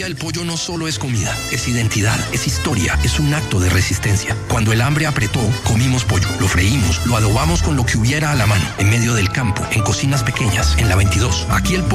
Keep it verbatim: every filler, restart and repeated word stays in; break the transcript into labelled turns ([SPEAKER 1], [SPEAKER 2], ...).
[SPEAKER 1] Colombia el pollo no solo es comida, es identidad, es historia, es un acto de resistencia. Cuando el hambre apretó, comimos pollo, lo freímos, lo adobamos con lo que hubiera a la mano, en medio del campo, en cocinas pequeñas, en la veintidós. Aquí el pollo